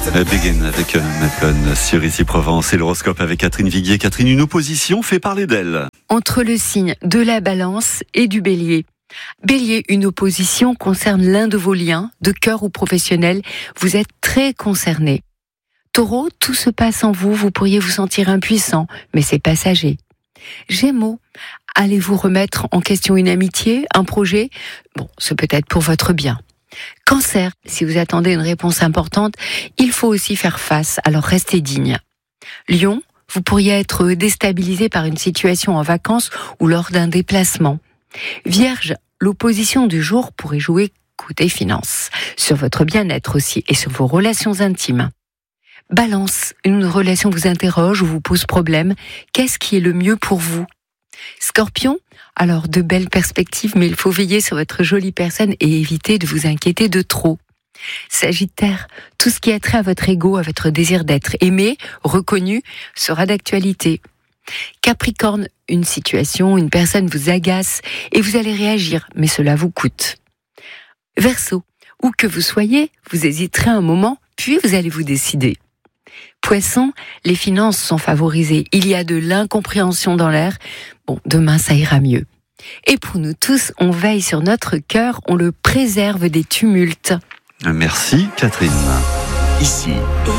Begin avec Macon sur Ici Provence et l'horoscope avec Catherine Viguier. Catherine, une opposition fait parler d'elle. Entre le signe de la Balance et du Bélier. Bélier, une opposition concerne l'un de vos liens, de cœur ou professionnel. Vous êtes très concerné. Taureau, tout se passe en vous, vous pourriez vous sentir impuissant, mais c'est passager. Gémeaux, allez-vous remettre en question une amitié, un projet ? Bon, c'est peut-être pour votre bien. Cancer, si vous attendez une réponse importante, il faut aussi faire face, alors restez digne. Lion, vous pourriez être déstabilisé par une situation en vacances ou lors d'un déplacement. Vierge, l'opposition du jour pourrait jouer côté finance, sur votre bien-être aussi et sur vos relations intimes. Balance, une relation vous interroge ou vous pose problème, qu'est-ce qui est le mieux pour vous ? Scorpion, alors de belles perspectives, mais il faut veiller sur votre jolie personne et éviter de vous inquiéter de trop. Sagittaire, tout ce qui a trait à votre ego, à votre désir d'être aimé, reconnu, sera d'actualité. Capricorne, une situation, une personne vous agace et vous allez réagir, mais cela vous coûte. Verseau, où que vous soyez, vous hésiterez un moment, puis vous allez vous décider. Poisson, les finances sont favorisées. Il y a de l'incompréhension dans l'air. Bon, demain, ça ira mieux. Et pour nous tous, on veille sur notre cœur, on le préserve des tumultes. Merci, Catherine. Ici,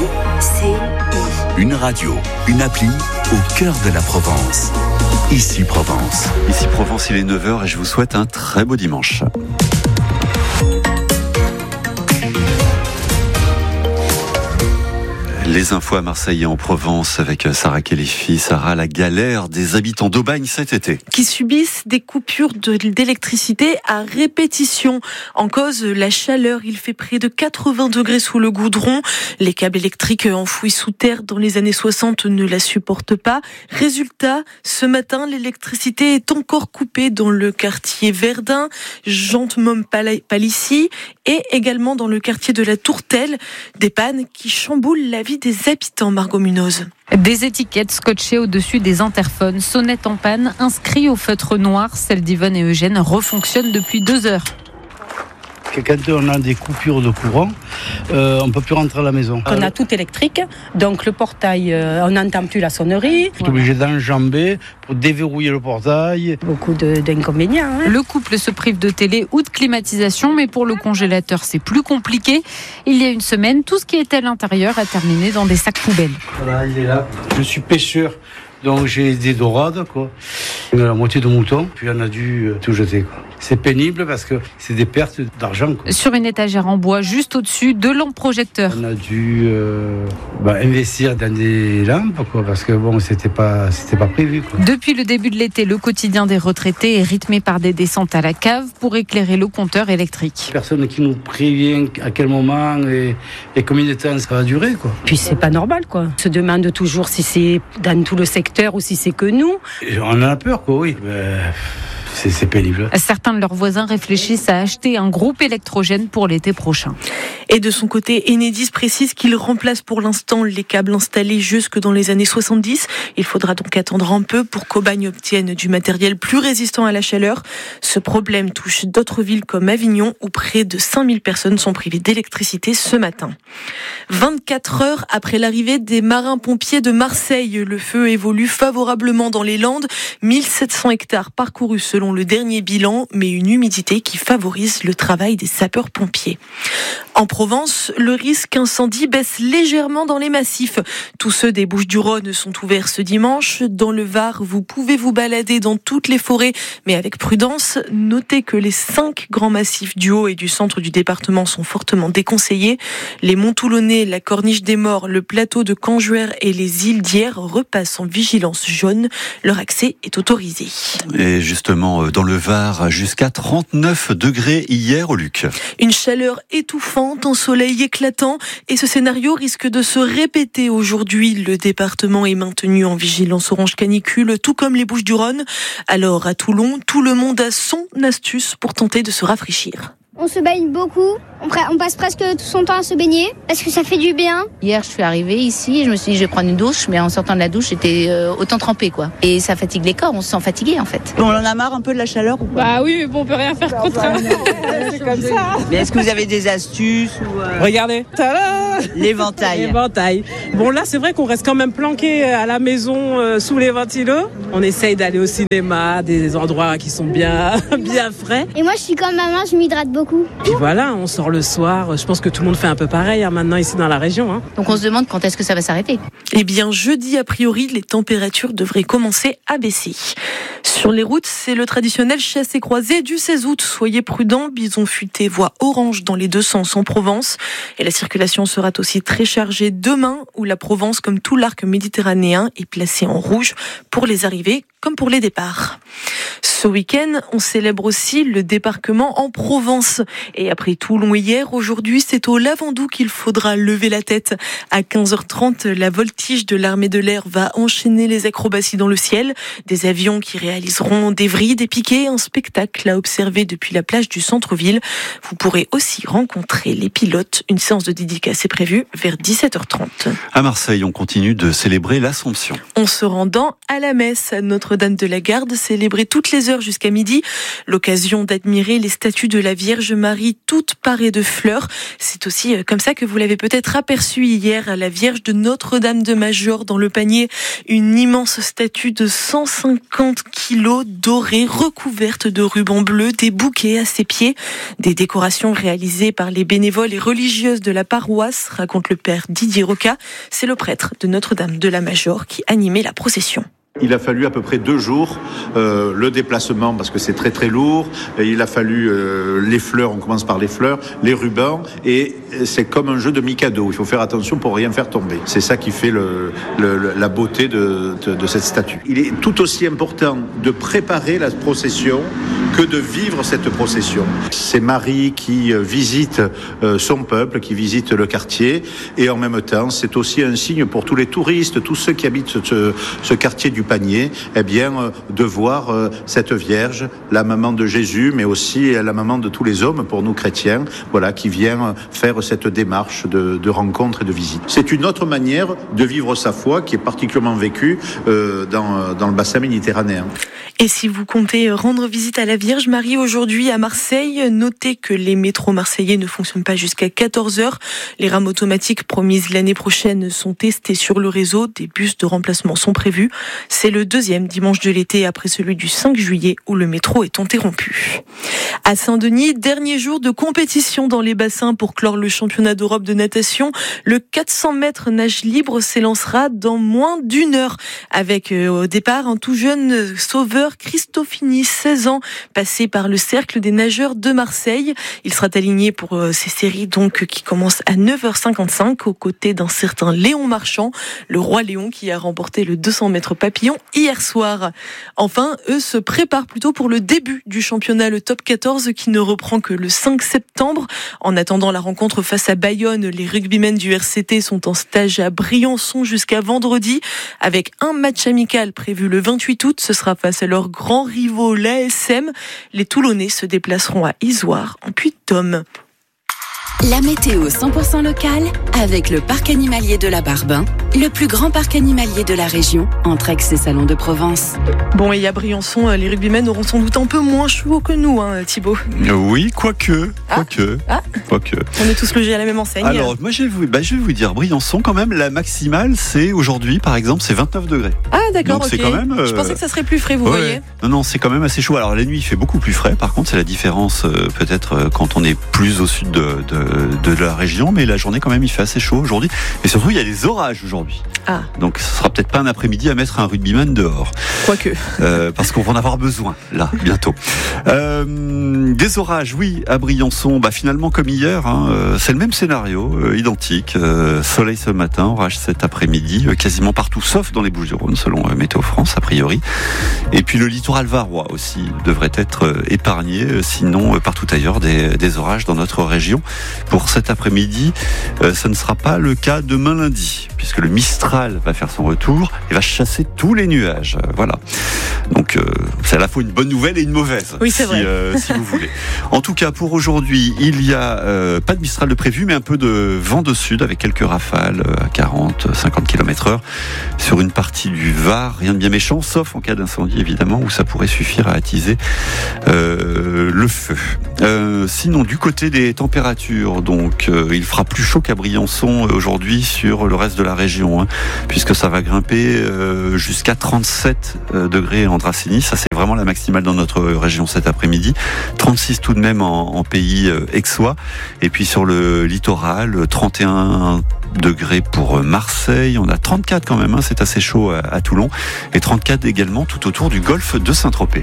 une radio, une appli au cœur de la Provence. Ici Provence. Ici Provence, il est 9h et je vous souhaite un très beau dimanche. Les infos à Marseille et en Provence avec Sarah Kélifi. Sarah, la galère des habitants d'Aubagne cet été. Qui subissent des coupures d'électricité à répétition. En cause, la chaleur. Il fait près de 80 degrés sous le goudron. Les câbles électriques enfouis sous terre dans les années 60 ne la supportent pas. Résultat, ce matin, l'électricité est encore coupée dans le quartier Verdun, Gentemôme-Palissy et également dans le quartier de la Tourtelle. Des pannes qui chamboulent la vie des habitants, Margot Munoz. Des étiquettes scotchées au-dessus des interphones, sonnettes en panne, inscrits au feutre noir. Celle d'Yvonne et Eugène refonctionne depuis 2 heures. Quand on a des coupures de courant, on ne peut plus rentrer à la maison. On a tout électrique, donc le portail, on n'entend plus la sonnerie. On est obligé d'enjamber pour déverrouiller le portail. Beaucoup d'inconvénients. Le couple se prive de télé ou de climatisation, mais pour le congélateur, c'est plus compliqué. Il y a une semaine, tout ce qui était à l'intérieur a terminé dans des sacs poubelles. Voilà, il est là. Je suis pêcheur. Donc j'ai des dorades, quoi. La moitié de mouton, puis on a dû tout jeter, quoi. C'est pénible parce que c'est des pertes d'argent, quoi. Sur une étagère en bois, juste au-dessus, 2 lampes projecteurs. On a dû investir dans des lampes, quoi, parce que bon, c'était pas prévu, quoi. Depuis le début de l'été, le quotidien des retraités est rythmé par des descentes à la cave pour éclairer le compteur électrique. Personne qui nous prévient à quel moment et combien de temps ça va durer, quoi. Puis c'est pas normal, quoi. On se demande toujours si c'est dans tout le secteur ou si c'est que nous. Et on a peur, quoi, oui. C'est pénible. Certains de leurs voisins réfléchissent à acheter un groupe électrogène pour l'été prochain. Et de son côté, Enedis précise qu'il remplace pour l'instant les câbles installés jusque dans les années 70. Il faudra donc attendre un peu pour qu'Aubagne obtienne du matériel plus résistant à la chaleur. Ce problème touche d'autres villes comme Avignon, où près de 5000 personnes sont privées d'électricité ce matin. 24 heures après l'arrivée des marins-pompiers de Marseille, le feu évolue favorablement dans les Landes. 1700 hectares parcourus selon le dernier bilan, mais une humidité qui favorise le travail des sapeurs-pompiers. En Provence, le risque incendie baisse légèrement dans les massifs. Tous ceux des Bouches-du-Rhône sont ouverts ce dimanche. Dans le Var, vous pouvez vous balader dans toutes les forêts, mais avec prudence. Notez que les 5 grands massifs du haut et du centre du département sont fortement déconseillés. Les monts Toulonnais, la Corniche des Morts, le plateau de Canjuère et les îles d'Hyères repassent en vigilance jaune. Leur accès est autorisé. Et justement, dans le Var, jusqu'à 39 degrés hier au Luc. Une chaleur étouffante, un soleil éclatant, et ce scénario risque de se répéter aujourd'hui. Le département est maintenu en vigilance orange canicule, tout comme les Bouches-du-Rhône. Alors à Toulon, tout le monde a son astuce pour tenter de se rafraîchir. On se baigne beaucoup, on passe presque tout son temps à se baigner parce que ça fait du bien. Hier, je suis arrivée ici et je me suis dit je vais prendre une douche, mais en sortant de la douche, j'étais autant trempée quoi. Et ça fatigue les corps, on se sent fatigué en fait. On en a marre un peu de la chaleur ou pas? Bah oui, mais bon, on peut rien faire contre. C'est comme ça. Mais est-ce que vous avez des astuces ou Regardez, tada, l'éventail. L'éventail. Bon là, c'est vrai qu'on reste quand même planqué à la maison sous les ventilos. On essaye d'aller au cinéma, des endroits qui sont bien frais. Et moi, je suis comme maman, je m'hydrate beaucoup. Puis voilà, on sort le soir. Je pense que tout le monde fait un peu pareil maintenant ici dans la région. Donc on se demande quand est-ce que ça va s'arrêter. Eh bien, jeudi, a priori, les températures devraient commencer à baisser. Sur les routes, c'est le traditionnel chassé-croisé du 16 août. Soyez prudents, bison futé, voie orange dans les deux sens en Provence. Et la circulation sera aussi très chargée demain, où la Provence, comme tout l'arc méditerranéen, est placée en rouge pour les arrivées comme pour les départs. Ce week-end, on célèbre aussi le débarquement en Provence. Et après Toulon hier, aujourd'hui, c'est au Lavandou qu'il faudra lever la tête. À 15h30, la voltige de l'armée de l'air va enchaîner les acrobaties dans le ciel. Des avions qui réaliseront des vrilles, des piquets, un spectacle à observer depuis la plage du centre-ville. Vous pourrez aussi rencontrer les pilotes. Une séance de dédicace est prévue vers 17h30. À Marseille, on continue de célébrer l'Assomption. En se rendant à la messe à Notre-Dame de la Garde, célébrée toutes les heures jusqu'à midi. L'occasion d'admirer les statues de la Vierge Marie, toutes parées de fleurs. C'est aussi comme ça que vous l'avez peut-être aperçu hier, la Vierge de Notre-Dame de Major dans le panier. Une immense statue de 150 kilos dorée, recouverte de rubans bleus, des bouquets à ses pieds. Des décorations réalisées par les bénévoles et religieuses de la paroisse, raconte le père Didier Roca. C'est le prêtre de Notre-Dame de la Major qui animait la procession. Il a fallu à peu près 2 jours, le déplacement parce que c'est très très lourd. Et il a fallu les fleurs, on commence par les fleurs, les rubans, et c'est comme un jeu de Mikado. Il faut faire attention pour rien faire tomber. C'est ça qui fait la beauté de cette statue. Il est tout aussi important de préparer la procession que de vivre cette procession. C'est Marie qui visite son peuple, qui visite le quartier, et en même temps, c'est aussi un signe pour tous les touristes, tous ceux qui habitent ce quartier du Panier, eh bien, de voir cette Vierge, la maman de Jésus, mais aussi la maman de tous les hommes pour nous chrétiens, voilà, qui vient faire cette démarche de rencontre et de visite. C'est une autre manière de vivre sa foi qui est particulièrement vécue dans le bassin méditerranéen. Et si vous comptez rendre visite à la Vierge Marie aujourd'hui à Marseille, notez que les métros marseillais ne fonctionnent pas jusqu'à 14h. Les rames automatiques promises l'année prochaine sont testées sur le réseau. Des bus de remplacement sont prévus. C'est le 2e dimanche de l'été après celui du 5 juillet où le métro est interrompu. À Saint-Denis, dernier jour de compétition dans les bassins pour clore le championnat d'Europe de natation. Le 400 mètres nage libre s'élancera dans moins d'1 heure avec au départ un tout jeune sauveur Christofini, 16 ans, passé par le cercle des nageurs de Marseille. Il sera aligné pour ces séries donc qui commencent à 9h55 aux côtés d'un certain Léon Marchand, le roi Léon qui a remporté le 200 mètres papillon hier soir. Enfin, eux se préparent plutôt pour le début du championnat, le top 14 qui ne reprend que le 5 septembre. En attendant la rencontre face à Bayonne, les rugbymen du RCT sont en stage à Briançon jusqu'à vendredi avec un match amical prévu le 28 août. Ce sera face à leurs grands rivaux, l'ASM. Les Toulonnais se déplaceront à Isoire en Puy-de-Dôme. La météo 100% locale avec le parc animalier de la Barbin, le plus grand parc animalier de la région, entre Aix et Salon de Provence. Bon, et à Briançon, les rugbymen auront sans doute un peu moins chaud que nous, Thibaut. Oui, quoique. On est tous logés à la même enseigne. Alors, moi, je vais vous dire, Briançon, quand même, la maximale, c'est aujourd'hui, par exemple, c'est 29 degrés. Ah, d'accord, donc, ok. c'est quand même, Je pensais que ça serait plus frais, vous voyez. Non, c'est quand même assez chaud. Alors, la nuit, il fait beaucoup plus frais. Par contre, c'est la différence, peut-être, quand on est plus au sud de la région, mais la journée quand même il fait assez chaud aujourd'hui, et surtout il y a des orages aujourd'hui. Donc ce sera peut-être pas un après-midi à mettre un rugbyman dehors, quoique parce qu'on va en avoir besoin là bientôt. Des orages, oui, à Briançon, finalement comme hier, c'est le même scénario, identique, soleil ce matin, orage cet après-midi, quasiment partout sauf dans les Bouches-du-Rhône selon Météo France a priori, et puis le littoral varois aussi devrait être épargné, sinon partout ailleurs des orages dans notre région. Pour cet après-midi, ça ne sera pas le cas demain lundi, puisque le Mistral va faire son retour et va chasser tous les nuages. Voilà. Donc, C'est à la fois une bonne nouvelle et une mauvaise. Oui, c'est vrai. Si vous voulez. En tout cas, pour aujourd'hui, il y a pas de Mistral de prévu, mais un peu de vent de sud avec quelques rafales à 40, 50 km/h sur une partie du Var. Rien de bien méchant, sauf en cas d'incendie, évidemment, où ça pourrait suffire à attiser le feu. Sinon, du côté des températures, donc, il fera plus chaud qu'à Briançon aujourd'hui sur le reste de la région, puisque ça va grimper jusqu'à 37 degrés en Dracénie. Ça, c'est vraiment la maximale dans notre région cet après-midi. 36 tout de même en pays aixois. Et puis sur le littoral, 31 degrés pour Marseille. On a 34 quand même, c'est assez chaud à Toulon. Et 34 également tout autour du golfe de Saint-Tropez.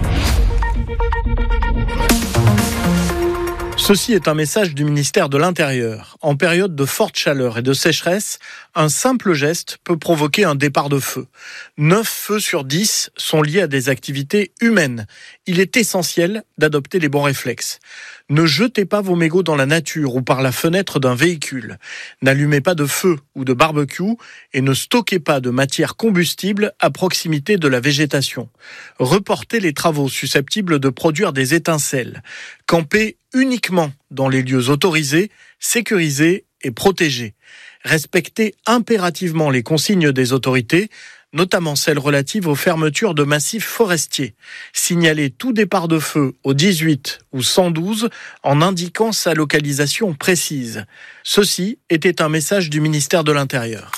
Ceci est un message du ministère de l'Intérieur. En période de forte chaleur et de sécheresse, un simple geste peut provoquer un départ de feu. 9 feux sur 10 sont liés à des activités humaines. Il est essentiel d'adopter les bons réflexes. Ne jetez pas vos mégots dans la nature ou par la fenêtre d'un véhicule. N'allumez pas de feu ou de barbecue et ne stockez pas de matière combustible à proximité de la végétation. Reportez les travaux susceptibles de produire des étincelles. Campez uniquement dans les lieux autorisés, sécurisés et protégés. Respectez impérativement les consignes des autorités, notamment celles relatives aux fermetures de massifs forestiers. Signalez tout départ de feu au 18 ou 112 en indiquant sa localisation précise. Ceci était un message du ministère de l'Intérieur.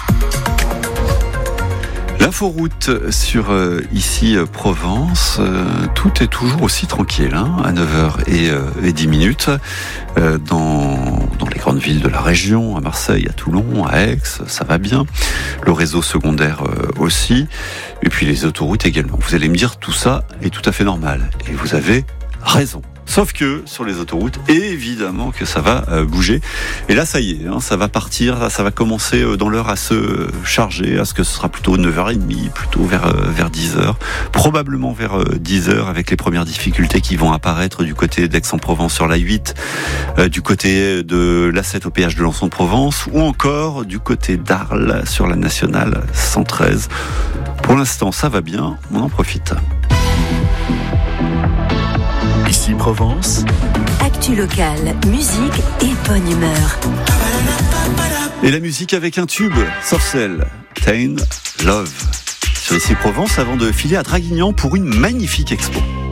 L'inforoute sur ici Provence, tout est toujours aussi tranquille à 9h10 dans les grandes villes de la région, à Marseille, à Toulon, à Aix, ça va bien. Le réseau secondaire aussi, et puis les autoroutes également. Vous allez me dire, tout ça est tout à fait normal, et vous avez raison. Sauf que sur les autoroutes, évidemment que ça va bouger. Et là, ça y est, ça va partir, ça va commencer dans l'heure à se charger, à ce que ce sera plutôt 9h30, plutôt vers 10h. Probablement vers 10h avec les premières difficultés qui vont apparaître du côté d'Aix-en-Provence sur l'A8, du côté de l'A7 au péage de Lançon-de-Provence, ou encore du côté d'Arles sur la nationale 113. Pour l'instant, ça va bien, on en profite. Ici Provence. Actu locale, musique et bonne humeur. Et la musique avec un tube, Sorcel, Tain Love. Sur Ici Provence, avant de filer à Draguignan pour une magnifique expo.